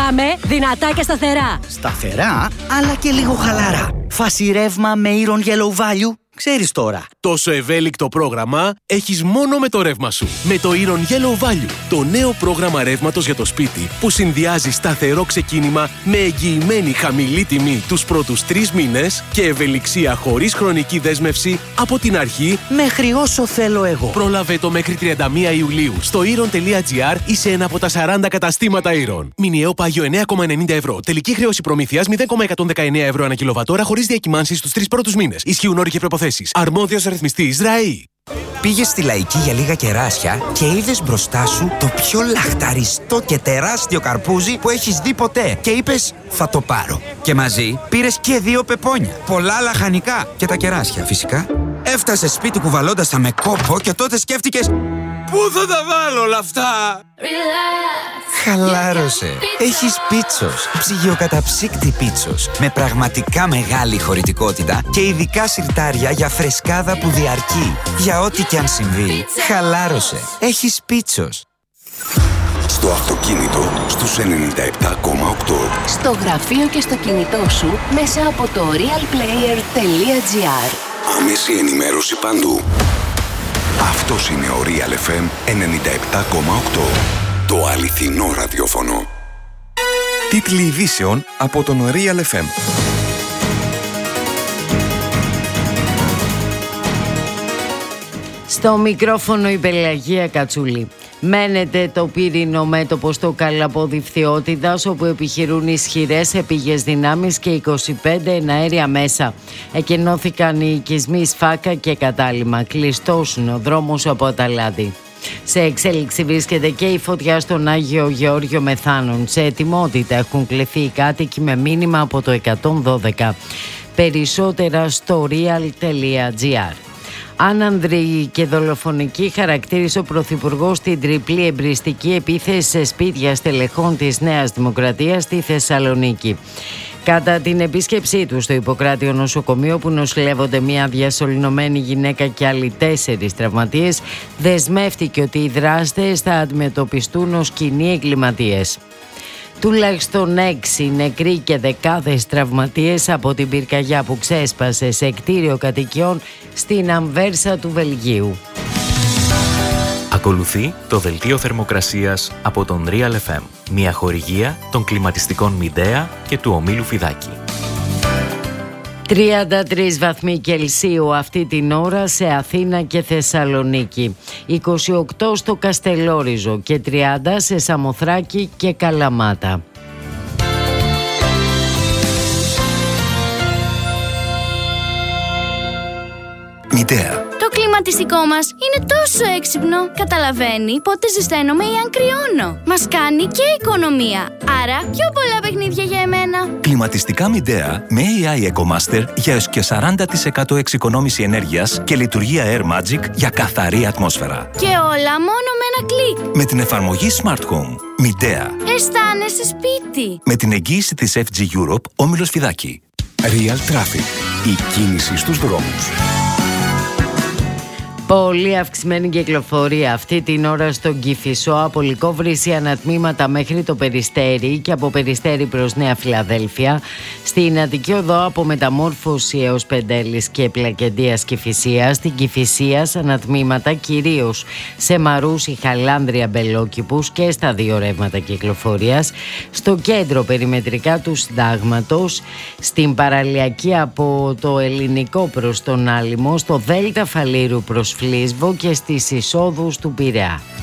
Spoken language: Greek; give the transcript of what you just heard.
Πάμε δυνατά και σταθερά. Σταθερά, αλλά και λίγο χαλαρά. Φάση ρεύμα με Iron Yellow Value. Ξέρεις τώρα. Τόσο ευέλικτο πρόγραμμα έχεις μόνο με το ρεύμα σου. Με το Iron Yellow Value, το νέο πρόγραμμα ρεύματος για το σπίτι που συνδυάζει σταθερό ξεκίνημα με εγγυημένη χαμηλή τιμή τους πρώτους 3 μήνες και ευελιξία χωρίς χρονική δέσμευση από την αρχή μέχρι όσο θέλω εγώ. Πρόλαβε το μέχρι 31 Ιουλίου στο iron.gr ή σε ένα από τα 40 καταστήματα Iron. Μηνιαίο πάγιο 9,90 ευρώ. Τελική χρέωση προμήθειας 0,119 ευρώ ανά κιλοβατόρα χωρίς διακυμάνσεις στους 3 πρώτους μήνες. Ισχύουν όροι και προϋποθέσεις. Αρμόδιος ρυθμιστής ΡΑΗ. Πήγες στη Λαϊκή για λίγα κεράσια και είδες μπροστά σου το πιο λαχταριστό και τεράστιο καρπούζι που έχεις δει ποτέ. Και είπες, θα το πάρω. Και μαζί πήρες και 2 πεπόνια, πολλά λαχανικά και τα κεράσια φυσικά. Έφτασες σπίτι κουβαλώντας τα με κόπο και τότε σκέφτηκες, πού θα τα βάλω όλα αυτά? Χαλάρωσε. Έχεις Πίτσος. Ψυγειοκαταψύκτη Πίτσος. Με πραγματικά μεγάλη χωρητικότητα και ειδικά σιρτάρια για φρεσκάδα που διαρκεί. Για ό,τι και αν συμβεί, χαλάρωσε. Έχεις Πίτσος. Στο αυτοκίνητο στους 97,8. Στο γραφείο και στο κινητό σου μέσα από το realplayer.gr. Άμεση ενημέρωση παντού. Αυτός είναι ο Real FM 97,8. Το αληθινό ραδιόφωνο. Τίτλοι ειδήσεων από τον Real FM. Στο μικρόφωνο η Πελαγία Κατσούλη. Μένεται το πύρινο μέτωπο στο Καλαπόδι Φθιώτιδας, όπου επιχειρούν ισχυρές επίγειες δυνάμεις και 25 εναέρια μέσα. Εκενώθηκαν οι οικισμοί Σφάκα και Κατάλημα. Κλειστός είναι ο δρόμος από Αταλάντη. Σε εξέλιξη βρίσκεται και η φωτιά στον Άγιο Γεώργιο Μεθάνων. Σε ετοιμότητα έχουν κληθεί οι κάτοικοι με μήνυμα από το 112. Περισσότερα στο real.gr. Άνανδρη και δολοφονική χαρακτήρισε ο Πρωθυπουργός την τριπλή εμπριστική επίθεση σε σπίτια στελεχών της Νέας Δημοκρατίας στη Θεσσαλονίκη. Κατά την επίσκεψή του στο Ιπποκράτιο νοσοκομείο, που νοσηλεύονται μια διασωληνωμένη γυναίκα και άλλοι 4 τραυματίες, δεσμεύτηκε ότι οι δράστες θα αντιμετωπιστούν ως κοινοί εγκληματίες. Τουλάχιστον 6 νεκροί και δεκάδες τραυματίες από την πυρκαγιά που ξέσπασε σε κτίριο κατοικιών στην Αμβέρσα του Βελγίου. Ακολουθεί το δελτίο θερμοκρασίας από τον Real FM, μια χορηγία των κλιματιστικών Μιντέα και του ομίλου Φιδάκη. 33 βαθμοί Κελσίου αυτή την ώρα σε Αθήνα και Θεσσαλονίκη, 28 στο Καστελόριζο και 30 σε Σαμοθράκη και Καλαμάτα. Μιντέα. Το κλιματιστικό μας είναι τόσο έξυπνο. Καταλαβαίνει πότε ζεσταίνομαι ή αν κρυώνω. Μας κάνει και οικονομία. Άρα πιο πολλά παιχνίδια για εμένα. Κλιματιστικά Μιντέα με AI EcoMaster για έως και 40% εξοικονόμηση ενέργειας και λειτουργία Air Magic για καθαρή ατμόσφαιρα. Και όλα μόνο με ένα κλικ. Με την εφαρμογή Smart Home. Μιντέα. Αισθάνεσαι σπίτι. Με την εγγύηση της FG Europe, όμιλος Φιδάκη. Real Traffic. Η κίνηση στους δρόμους. Πολύ αυξημένη κυκλοφορία αυτή την ώρα στον Κηφισό, από Λυκόβρηση ανατμήματα μέχρι το Περιστέρι και από Περιστέρι προς Νέα Φιλαδέλφια. Στην Αττική Οδό από Μεταμόρφωση έως Πεντέλης και Πλακεντίας Κηφισίας. Στην Κηφισίας ανατμήματα κυρίως σε Μαρούσι, Χαλάνδρια, Μπελόκηπους και στα 2 ρεύματα κυκλοφορίας. Στο κέντρο περιμετρικά του Συντάγματος. Στην παραλιακή από το Ελληνικό προς τον Άλυμο. Στο Δέλτα Φαλήρου προς Φλίσβο και στις εισόδους του Πειραιά.